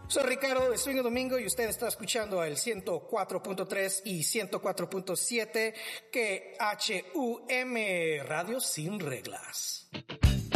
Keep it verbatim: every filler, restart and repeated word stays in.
Soy Ricardo de Swing Domingo y usted está escuchando el ciento cuatro punto tres y ciento cuatro punto siete que H U M Radio Sin Reglas.